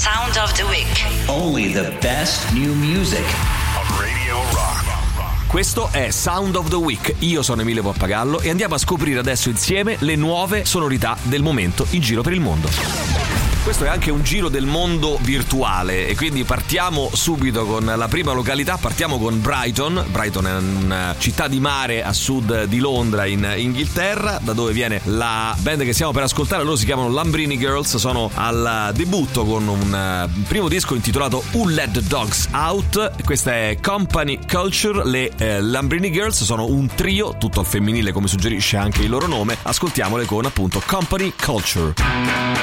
Sound of the Week. Only the best new music. Radio Rock. Questo è Sound of the Week, io sono Emilio Pappagallo e andiamo a scoprire adesso insieme le nuove sonorità del momento in giro per il mondo. Questo è anche un giro del mondo virtuale e quindi partiamo subito con la prima località, partiamo con Brighton. Brighton è una città di mare a sud di Londra in Inghilterra, da dove viene la band che stiamo per ascoltare. Loro si chiamano Lambrini Girls, sono al debutto con un primo disco intitolato Who Let the Dogs Out. Questa è Company Culture. Le Lambrini Girls sono un trio, tutto al femminile come suggerisce anche il loro nome. Ascoltiamole con appunto Company Culture.